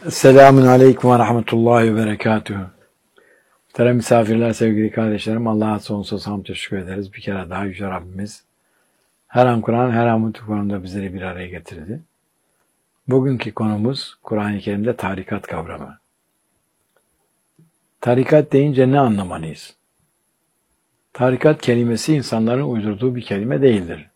Selamun Aleyküm ve Rahmetullahi ve Berekatuhu. Muhterem misafirler, sevgili kardeşlerim, Allah'a sonsuz hamd teşekkür ederiz. Bir kere daha Yüce Rabbimiz her an Kur'an, her an mutlu konumda bizleri bir araya getirdi. Bugünkü konumuz Kur'an-ı Kerim'de tarikat kavramı. Tarikat deyince ne anlamalıyız? Tarikat kelimesi insanların uydurduğu bir kelime değildir.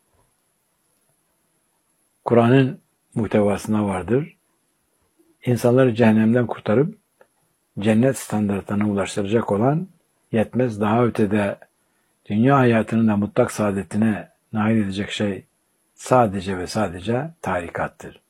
Kur'an'ın muhtevasına vardır. İnsanları cehennemden kurtarıp cennet standartlarına ulaştıracak olan, yetmez daha ötede dünya hayatının da mutlak saadetine nail edecek şey sadece ve sadece tarikattır.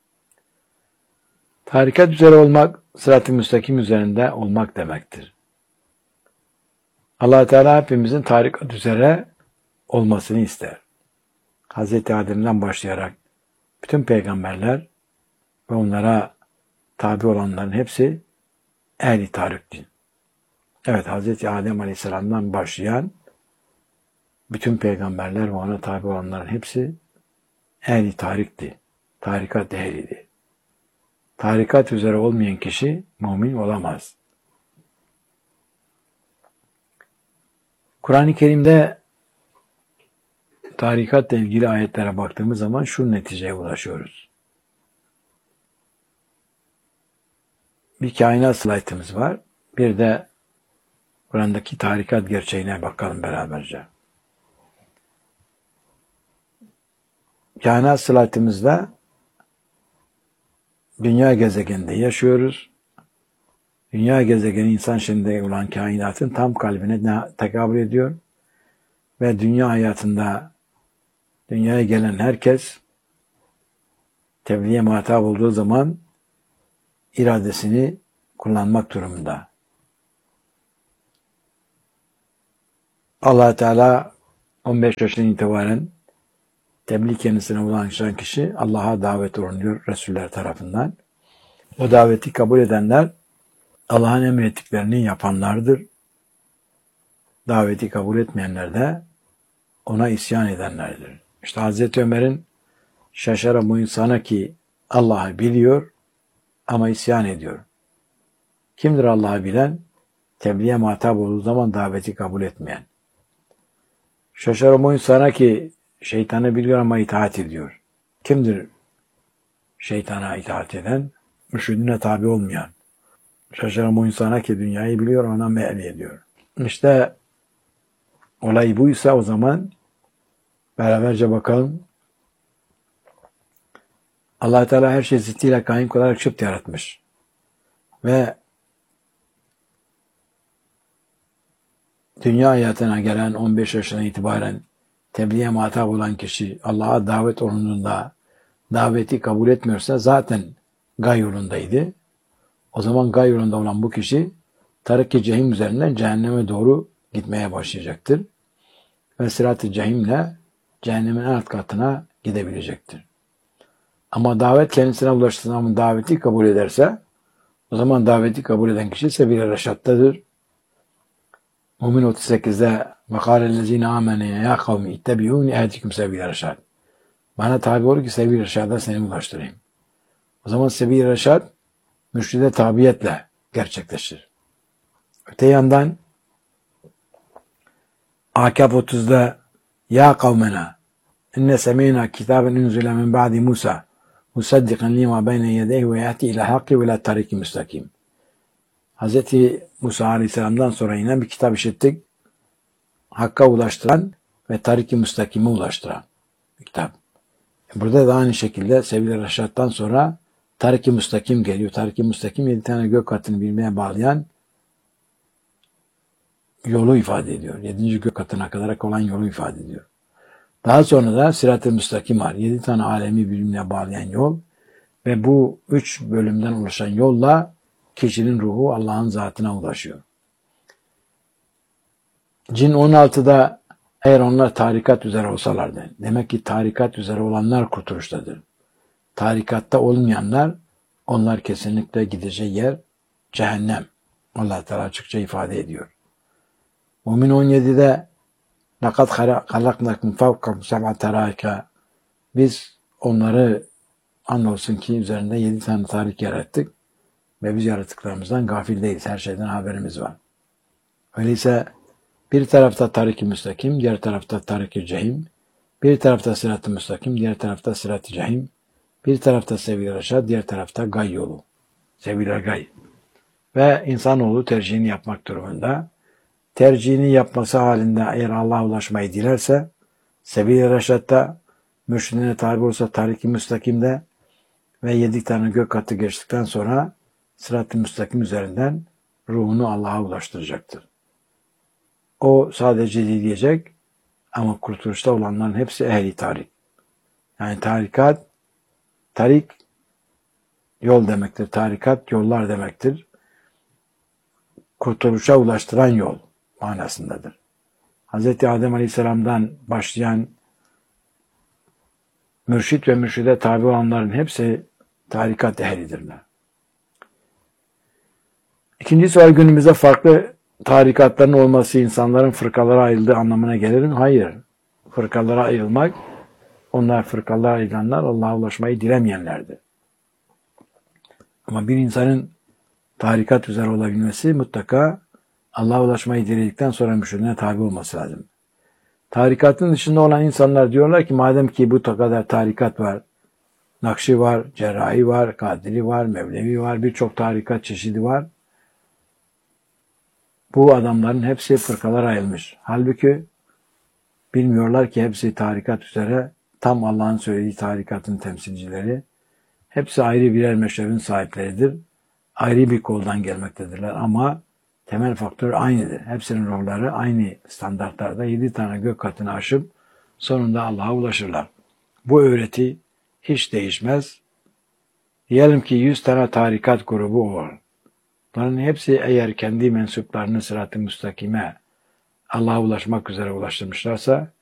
Tarikat üzere olmak, sırat-ı müstakim üzerinde olmak demektir. Allah Teala hepimizin tarikat üzere olmasını ister. Hz. Adem'den başlayarak bütün peygamberler ve onlara tabi olanların hepsi ehli tarikti. Evet, Hz. Adem Aleyhisselam'dan başlayan bütün peygamberler ve ona tabi olanların hepsi ehli tarikti. Tarikat ehliydi. Tarikat üzere olmayan kişi mümin olamaz. Kur'an-ı Kerim'de tarikatla ilgili ayetlere baktığımız zaman şu neticeye ulaşıyoruz. Bir kainat slaytımız var. Bir de Kur'an'daki tarikat gerçeğine bakalım beraberce. Kainat slaytımızda dünya gezegeninde yaşıyoruz. Dünya gezegeni insan şeklinde olan kainatın tam kalbine tekabül ediyor. Ve dünya hayatında dünyaya gelen herkes tebliğe muhatap olduğu zaman iradesini kullanmak durumunda. Allah Teala 15 yaşından itibaren tebliğ kendisine ulaşan kişi Allah'a davet olunuyor Resuller tarafından. O daveti kabul edenler Allah'ın emrettiklerini yapanlardır. Daveti kabul etmeyenler de ona isyan edenlerdir. İşte Hazreti Ömer'in şaşara bu insana ki Allah'ı biliyor ama isyan ediyor. Kimdir Allah'ı bilen? Tebliğe muhatap olduğu zaman daveti kabul etmeyen. Şaşara bu insana ki şeytanı biliyor ama itaat ediyor. Kimdir şeytana itaat eden? Mürşidine tabi olmayan. Şaşara bu insana ki dünyayı biliyor ona me'li ediyor. İşte olay buysa o zaman beraberce bakalım. Allah Teala her şeyi zıttıyla kaim olarak çıpt yaratmış. Ve dünya hayatına gelen 15 yaşından itibaren tebliğe muhatap olan kişi Allah'a davet olunduğunda daveti kabul etmiyorsa zaten gay yolundaydı. O zaman gay yolunda olan bu kişi tarik-i cehim üzerinden cehenneme doğru gitmeye başlayacaktır. Ve sırat-ı cehimle cehennemin alt katına gidebilecektir. Ama davet kendisine ulaştığı zaman daveti kabul ederse o zaman daveti kabul eden kişi sebil-i reşattadır. Mümin 38'de وَقَالَ الَّذ۪ينَ آمَنَيَا يَا قَوْمِ اِتَّبِعُونِ اَهْدِكُمْ sebil-i reşad. Bana tabi ol ki sebil-i reşada seni ulaştırayım. O zaman sebil-i reşad mürşide tabiyetle gerçekleşir. Öte yandan Akab 30'da Ya kavmena inne semeyna kitaben unzile min ba'di Musa musaddiqan lima beyne yedeyhi ve yahdi ila haqqi ve la tariki müstakim. Hz. Musa Aleyhisselam'dan sonra inen bir kitap işittik. Hakka ulaştıran ve tarik-i müstakime ulaştıran bir kitap. Burada da aynı şekilde Sebil-i Reşat'tan sonra tarik-i müstakim geliyor. Tarik-i müstakim 7 tane gök katını birbirine bağlayan yolu ifade ediyor. 7. gök katına kadar olan yolu ifade ediyor. Daha sonra da Sırat-ı Müstakim var. 7 tane alemi birbirine bağlayan yol ve bu 3 bölümden oluşan yolla kişinin ruhu Allah'ın zatına ulaşıyor. Cin 16'da eğer onlar tarikat üzere olsalardı, demek ki tarikat üzere olanlar kurtuluştadır. Tarikatta olmayanlar, onlar kesinlikle gideceği yer cehennem. Allah Teala açıkça ifade ediyor. Mümin 17'de لَقَدْ خَلَقْنَكُمْ فَوْقَكُمْ سَبْعَ تَرَائِكَ Biz onları andolsun ki üzerinde 7 tane tarik yarattık. Ve biz yaratıklarımızdan gafil değiliz. Her şeyden haberimiz var. Öyleyse bir tarafta tarik-i müstakim, diğer tarafta tarik-i cehim, bir tarafta sırat-ı müstakim, diğer tarafta sırat-ı cehim, bir tarafta sebil-i reşad, diğer tarafta gay yolu. Sebil-i gay. Ve insanoğlu tercihini yapmak durumunda. Tercihini yapması halinde eğer Allah'a ulaşmayı dilerse, sebil-i reşadda, mürşidine tabi olsa tarik-i müstakimde ve 7 tane gök katı geçtikten sonra sırat-ı müstakim üzerinden ruhunu Allah'a ulaştıracaktır. O sadece dinleyecek ama kurtuluşta olanların hepsi ehli tarik. Yani tarik yol demektir. Tarikat yollar demektir. Kurtuluşa ulaştıran yol manasındadır. Hz. Adem Aleyhisselam'dan başlayan mürşit ve mürşide tabi olanların hepsi tarikat ehlidirler. İkinci sual, günümüzde farklı tarikatların olması insanların fırkalara ayrıldığı anlamına gelir mi? Hayır. Fırkalara ayrılmak, onlar fırkalara ayrılanlar Allah'a ulaşmayı dilemeyenlerdir. Ama bir insanın tarikat üzere olabilmesi mutlaka Allah'a ulaşmayı diledikten sonra mürşidine tabi olması lazım. Tarikatın dışında olan insanlar diyorlar ki madem ki bu kadar tarikat var, Nakşi var, Cerrahi var, Kadiri var, Mevlevi var, birçok tarikat çeşidi var. Bu adamların hepsi fırkalara ayrılmış. Halbuki bilmiyorlar ki hepsi tarikat üzere tam Allah'ın söylediği tarikatın temsilcileri. Hepsi ayrı birer meşrebin sahipleridir. Ayrı bir koldan gelmektedirler ama temel faktör aynıdır. Hepsinin ruhları aynı standartlarda 7 tane gök katını aşıp sonunda Allah'a ulaşırlar. Bu öğreti hiç değişmez. Diyelim ki 100 tane tarikat grubu var. Bunların hepsi eğer kendi mensuplarını sırat-ı müstakime Allah'a ulaşmak üzere ulaştırmışlarsa